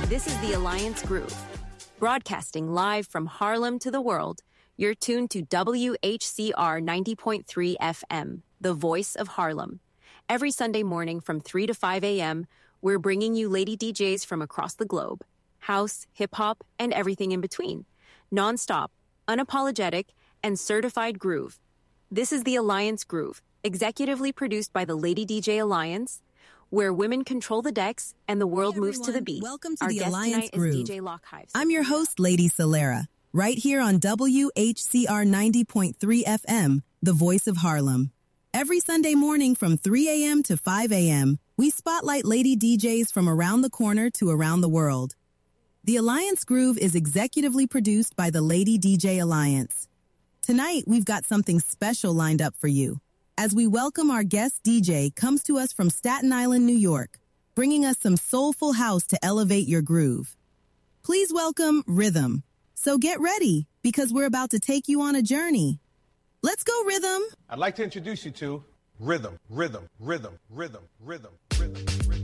This is the Alliance Groove. Broadcasting live from Harlem to the world, you're tuned to WHCR 90.3 FM, the voice of Harlem. Every Sunday morning from 3 to 5 a.m., we're bringing you lady DJs from across the globe. House, hip-hop, and everything in between. Non-stop, unapologetic, and certified groove. This is the Alliance Groove, executively produced by the Lady DJ Alliance, where women control the decks and the world moves to the beat. Welcome to Our the guest Alliance tonight is Groove. DJ Lock Hives. I'm your host, Lady Solera, right here on WHCR 90.3 FM, the voice of Harlem. Every Sunday morning from 3 a.m. to 5 a.m., we spotlight lady DJs from around the corner to around the world. The Alliance Groove is executively produced by the Lady DJ Alliance. Tonight, we've got something special lined up for you, as we welcome our guest DJ comes to us from Staten Island, New York, bringing us some soulful house to elevate your groove. Please welcome Rhythm. So get ready, because we're about to take you on a journey. Let's go, Rhythm. I'd like to introduce you to Rhythm, Rhythm, Rhythm, Rhythm, Rhythm, Rhythm, Rhythm.